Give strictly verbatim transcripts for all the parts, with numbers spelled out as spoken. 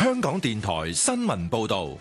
香港電台新聞報道。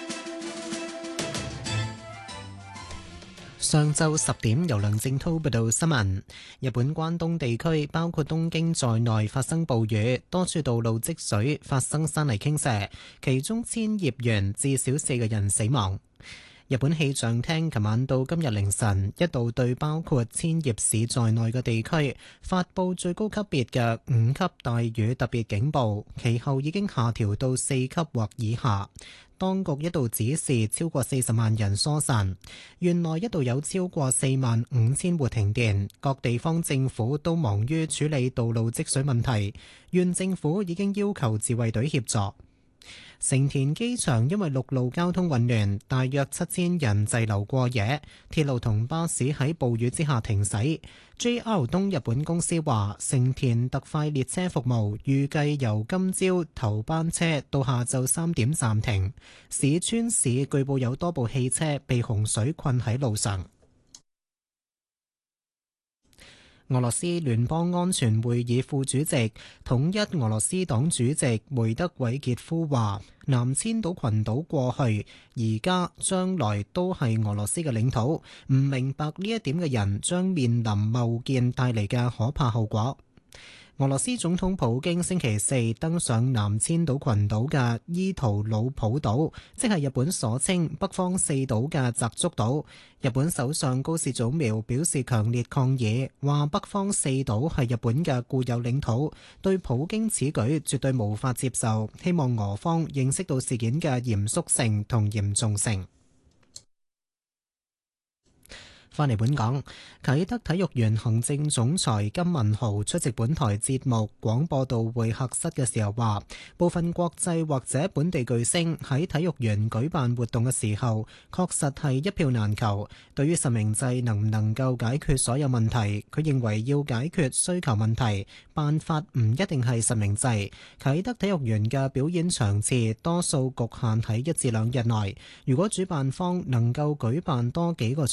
上晝十點，由梁正濤報道新聞。日本關東地區包括東京在內發生暴雨，多處道路積水，發生山泥傾瀉，其中千葉縣至少四個人死亡。日本氣象廳琴晚到今日凌晨一度對包括千葉市在內嘅地區發佈最高級別嘅五級大雨特別警報，其後已經下調到四級或以下。當局一度指示超過四十萬人疏散，縣內一度有超過四萬五千戶停電，各地方政府都忙於處理道路積水問題，縣政府已經要求自衛隊協助。成田機場因為陸路交通混亂，大約七千人滯留過夜，鐵路同巴士喺暴雨之下停駛。J R 東日本公司話，成田特快列車服務預計由今朝頭班車到下晝三點暫停。市川市據報有多部汽車被洪水困喺路上。俄羅斯聯邦安全會議副主席、統一俄羅斯黨主席梅德韋傑夫話，南千島群島過去、而家、將來都係俄羅斯嘅領土，唔明白呢一點嘅人將面臨貿建帶嚟嘅可怕後果。俄羅斯總統普京星期四登上南千島群島嘅伊圖魯普島，即係日本所稱北方四島嘅澤竹島。日本首相高市早苗表示強烈抗議，話北方四島係日本嘅固有領土，對普京此舉絕對無法接受，希望俄方認識到事件嘅嚴肅性同嚴重性。返嚟本港，啟德體育園行政總裁金文豪出席本台節目廣播道會客室嘅時候話，部分國際或者本地巨星喺體育園舉辦活動嘅時候，確實係一票難求。對於實名制能唔能夠解決所有問題，佢認為要解決需求問題，辦法唔一定係實名制。啟德體育園嘅表演場次多數局限喺一至兩日內，如果主辦方能夠舉辦多幾個